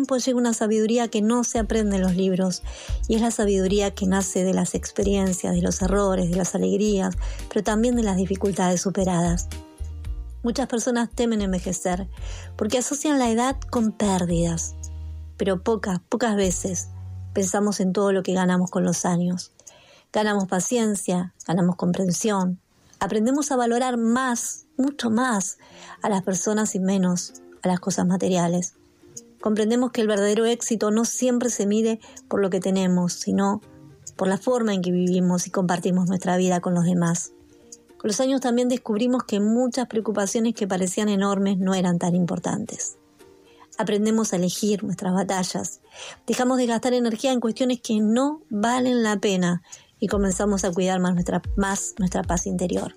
tiempo llega una sabiduría que no se aprende en los libros, y es la sabiduría que nace de las experiencias, de los errores, de las alegrías, pero también de las dificultades superadas. Muchas personas temen envejecer porque asocian la edad con pérdidas, pero pocas veces pensamos en todo lo que ganamos con los años. Ganamos paciencia, ganamos comprensión, aprendemos a valorar más, mucho más, a las personas y menos a las cosas materiales. Comprendemos que el verdadero éxito no siempre se mide por lo que tenemos, sino por la forma en que vivimos y compartimos nuestra vida con los demás. Con los años también descubrimos que muchas preocupaciones que parecían enormes no eran tan importantes. Aprendemos a elegir nuestras batallas, dejamos de gastar energía en cuestiones que no valen la pena y comenzamos a cuidar más nuestra paz interior.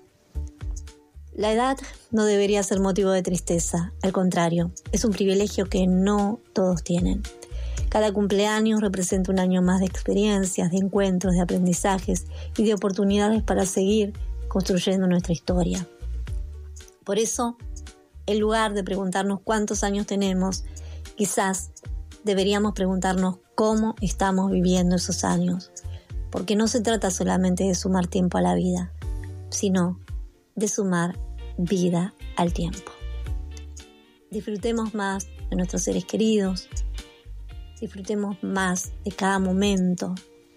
La edad no debería ser motivo de tristeza, al contrario, es un privilegio que no todos tienen. Cada cumpleaños representa un año más de experiencias, de encuentros, de aprendizajes y de oportunidades para seguir construyendo nuestra historia. Por eso, en lugar de preguntarnos cuántos años tenemos, quizás deberíamos preguntarnos cómo estamos viviendo esos años, porque no se trata solamente de sumar tiempo a la vida, sino de sumar vida al tiempo. Disfrutemos más de nuestros seres queridos, disfrutemos más de cada momento.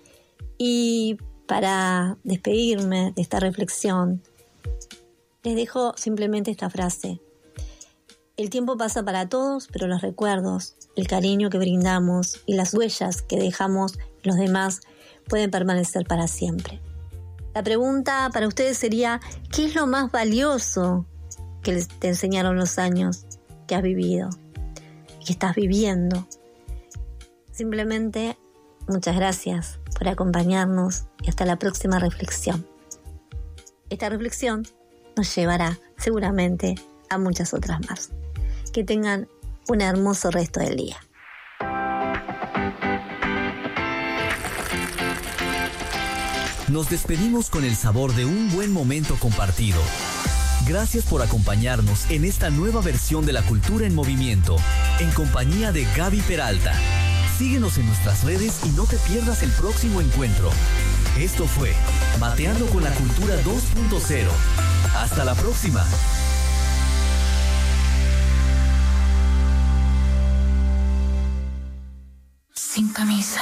Y para despedirme de esta reflexión, les dejo simplemente esta frase. El tiempo pasa para todos, pero los recuerdos, el cariño que brindamos y las huellas que dejamos en los demás pueden permanecer para siempre. La pregunta para ustedes sería, ¿qué es lo más valioso que te enseñaron los años que has vivido y que estás viviendo? Simplemente, muchas gracias por acompañarnos y hasta la próxima reflexión. Esta reflexión nos llevará seguramente a muchas otras más. Que tengan un hermoso resto del día. Nos despedimos con el sabor de un buen momento compartido. Gracias por acompañarnos en esta nueva versión de La Cultura en Movimiento, en compañía de Gaby Peralta. Síguenos en nuestras redes y no te pierdas el próximo encuentro. Esto fue Mateando con la Cultura 2.0. Hasta la próxima. Sin camisa.